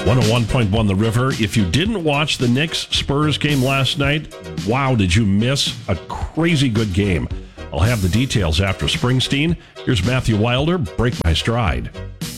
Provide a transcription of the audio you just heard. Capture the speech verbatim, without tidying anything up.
one oh one point one The River. If you didn't watch the Knicks-Spurs game last night, wow, did you miss a crazy good game. I'll have the details after Springsteen. Here's Matthew Wilder, Break My Stride.